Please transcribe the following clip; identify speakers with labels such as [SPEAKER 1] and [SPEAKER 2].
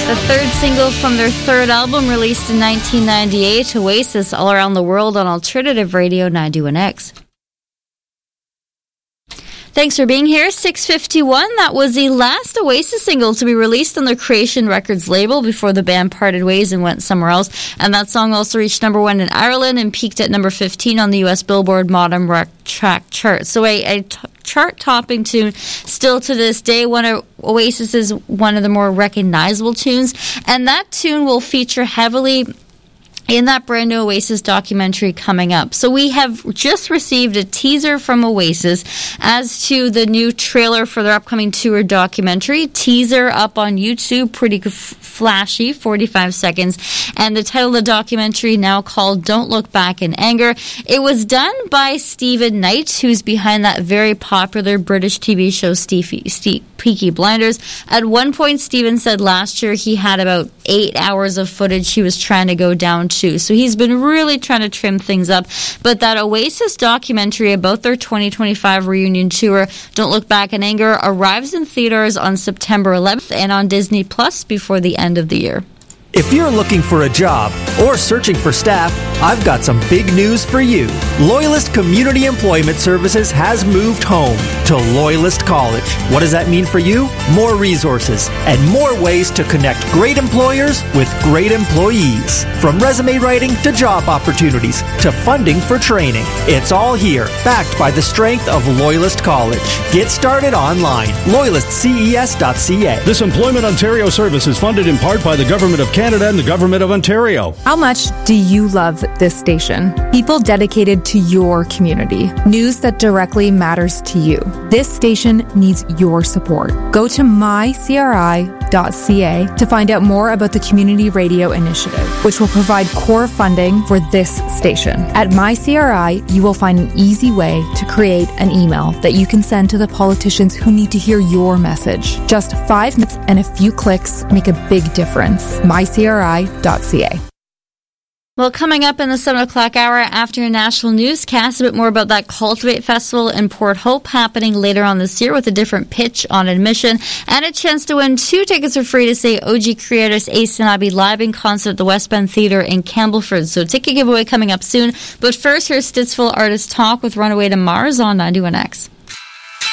[SPEAKER 1] The third single from their third album, released in 1998, Oasis, all around the world on Alternative Radio 91X. Thanks for being here. 6:51. That was the last Oasis single to be released on the Creation Records label before the band parted ways and went somewhere else. And that song also reached number 1 in Ireland and peaked at number 15 on the U.S. Billboard Modern Rock Track chart. So a chart-topping tune still to this day. One of Oasis is one of the more recognizable tunes, and that tune will feature heavily in that brand new Oasis documentary coming up. So we have just received a teaser from Oasis as to the new trailer for their upcoming tour documentary. Teaser up on YouTube, pretty flashy, 45 seconds. And the title of the documentary, now called Don't Look Back in Anger. It was done by Stephen Knight, who's behind that very popular British TV show Peaky Blinders. At one point, Stephen said last year he had about 8 hours of footage he was trying to go down to. So he's been really trying to trim things up. But that Oasis documentary about their 2025 reunion tour, Don't Look Back in Anger, arrives in theaters on September 11th and on Disney Plus before the end of the year.
[SPEAKER 2] If you're looking for a job or searching for staff, I've got some big news for you. Loyalist Community Employment Services has moved home to Loyalist College. What does that mean for you? More resources and more ways to connect great employers with great employees. From resume writing to job opportunities to funding for training. It's all here, backed by the strength of Loyalist College. Get started online. LoyalistCES.ca.
[SPEAKER 3] This Employment Ontario service is funded in part by the Government of Canada and the Government of Ontario.
[SPEAKER 4] How much do you love this station? People dedicated to your community. News that directly matters to you. This station needs your support. Go to mycri.ca to find out more about the Community Radio Initiative, which will provide core funding for this station. At MyCRI, you will find an easy way to create an email that you can send to the politicians who need to hear your message. Just 5 minutes and a few clicks make a big difference. mycri.ca.
[SPEAKER 1] Well, coming up in the 7 o'clock hour after your national newscast, a bit more about that Cultivate Festival in Port Hope happening later on this year with a different pitch on admission and a chance to win 2 tickets for free to see OG Creators Ace and Abby live in concert at the West Bend Theatre in Campbellford. So ticket giveaway coming up soon. But first, here's Stittsville Artist Talk with Runaway to Mars on 91X.